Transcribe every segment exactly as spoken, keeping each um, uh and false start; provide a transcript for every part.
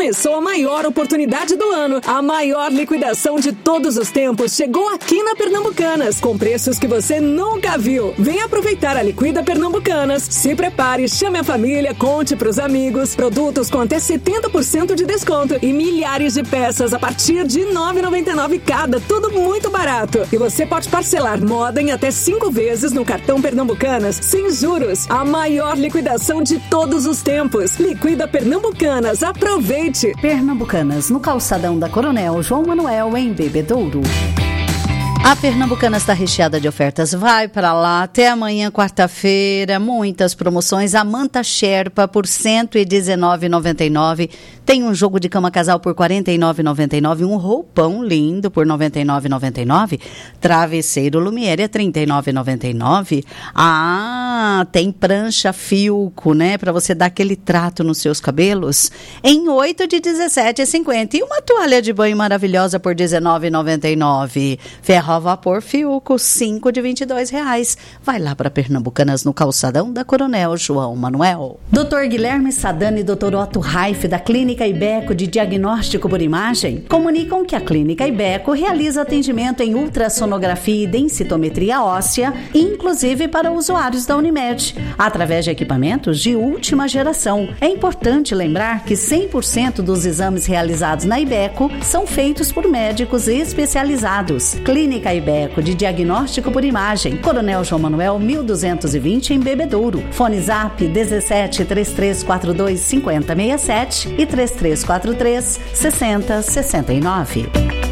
Começou a maior oportunidade do ano. A maior liquidação de todos os tempos chegou aqui na Pernambucanas, com preços que você nunca viu. Venha aproveitar a Liquida Pernambucanas. Se prepare, chame a família, conte pros amigos. Produtos com até setenta por cento de desconto e milhares de peças a partir de nove reais e noventa e nove centavos cada. Tudo muito barato. E você pode parcelar moda em até cinco vezes no cartão Pernambucanas, sem juros. A maior liquidação de todos os tempos. Liquida Pernambucanas. Aproveite! Pernambucanas, no calçadão da Coronel João Manuel, em Bebedouro. A Pernambucanas está recheada de ofertas. Vai para lá até amanhã, quarta-feira. Muitas promoções. A manta Sherpa por cento e dezenove reais e noventa e nove centavos. Tem um jogo de cama casal por quarenta e nove reais e noventa e nove centavos. Um roupão lindo por noventa e nove reais e noventa e nove centavos. Travesseiro Lumiere trinta e nove reais e noventa e nove centavos. Ah, tem prancha Filco, né? Para você dar aquele trato nos seus cabelos. Em oito de dezessete reais e cinquenta centavos. E uma toalha de banho maravilhosa por dezenove reais e noventa e nove centavos. Ferro a vapor Filco, cinco de vinte e dois reais. Vai lá para Pernambucanas, no calçadão da Coronel João Manuel. doutor Guilherme Sadani e doutor Otto Raif, da Clínica Ibeco de Diagnóstico por Imagem, comunicam que a Clínica Ibeco realiza atendimento em ultrassonografia e densitometria óssea, inclusive para usuários da Unimed, através de equipamentos de última geração. É importante lembrar que cem por cento dos exames realizados na Ibeco são feitos por médicos especializados. Clínica Ibeco de Diagnóstico por Imagem, Coronel João Manuel mil duzentos e vinte, em Bebedouro. Fone Zap dezessete, três três quatro dois, cinco zero seis sete e três três quatro três, seis zero seis nove.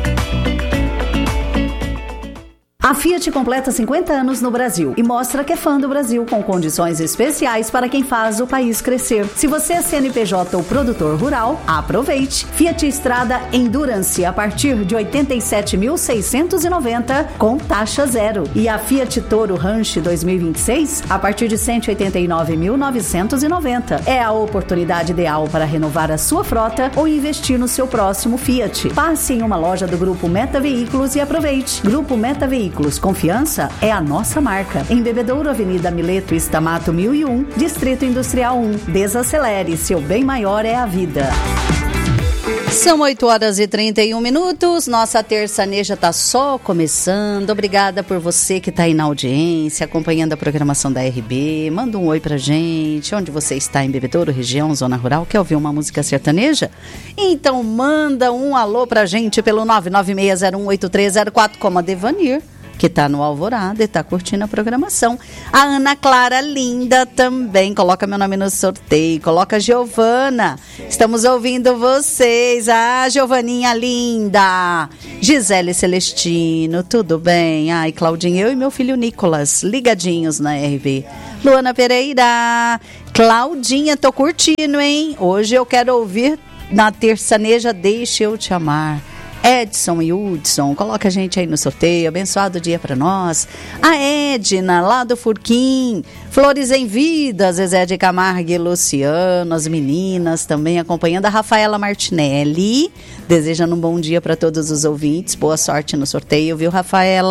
A Fiat completa cinquenta anos no Brasil e mostra que é fã do Brasil, com condições especiais para quem faz o país crescer. Se você é C N P J ou produtor rural, aproveite. Fiat Strada Endurance a partir de oitenta e sete mil seiscentos e noventa com taxa zero. E a Fiat Toro Ranch dois mil e vinte e seis a partir de cento e oitenta e nove mil novecentos e noventa. É a oportunidade ideal para renovar a sua frota ou investir no seu próximo Fiat. Passe em uma loja do Grupo Meta Veículos e aproveite. Grupo Meta Veículos. Confiança é a nossa marca. Em Bebedouro, Avenida Mileto Estamato mil e um, Distrito Industrial um. Desacelere, seu bem maior é a vida. São oito horas e trinta e um minutos, nossa terçaneja está só começando. Obrigada por você que está aí na audiência, acompanhando a programação da R B. Manda um oi pra gente, onde você está em Bebedouro, região, zona rural, quer ouvir uma música sertaneja? Então manda um alô pra gente pelo nove nove seis zero um oito três zero quatro, como a Devanir, que está no Alvorada e está curtindo a programação. A Ana Clara Linda também, coloca meu nome no sorteio, coloca a Giovana, estamos ouvindo vocês. Ah, Giovaninha linda, Gisele Celestino, tudo bem? Ai, Claudinha, eu e meu filho Nicolas, ligadinhos na R B. Luana Pereira, Claudinha, tô curtindo, hein? Hoje eu quero ouvir na terçaneja Deixa Eu Te Amar. Edson e Hudson, coloca a gente aí no sorteio, abençoado dia para nós. A Edna, lá do Furquim, Flores em Vida, Zezé de Camargo e Luciano, as meninas também acompanhando. A Rafaela Martinelli, desejando um bom dia para todos os ouvintes, boa sorte no sorteio, viu,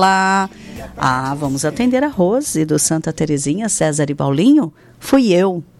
Rafaela? Ah, vamos atender a Rose do Santa Terezinha, César e Paulinho. Fui eu.